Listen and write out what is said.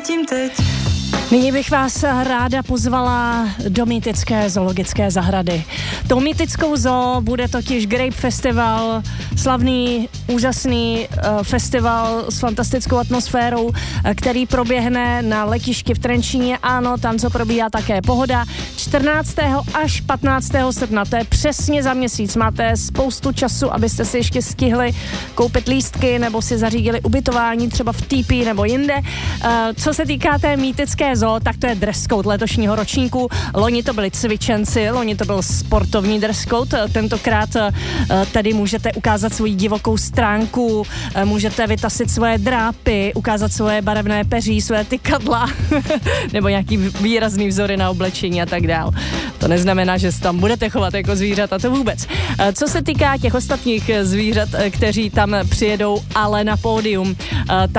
cítím teď. Nyní bych vás ráda pozvala do mýtické zoologické zahrady. Tou mýtickou zoo bude totiž Grape Festival, slavný, úžasný festival s fantastickou atmosférou, který proběhne na letišti v Trenčíně. Ano, tam, co probíhá také Pohoda. 14. až 15. srpna, to je přesně za měsíc. Máte spoustu času, abyste si ještě stihli koupit lístky nebo si zařídili ubytování třeba v TP nebo jinde. Co se týká té mýtické zoo, tak to je dress code letošního ročníku. Loni to byli cvičenci, loni to byl sportovní dress code. Tentokrát tady můžete ukázat svoji divokou stránku, můžete vytasit svoje drápy, ukázat svoje barevné peří, své tykadla nebo nějaký výrazný vzory na oblečení a tak dál. To neznamená, že se tam budete chovat jako zvířata, to vůbec. Co se týká těch ostatních zvířat, kteří tam přijedou, ale na pódium,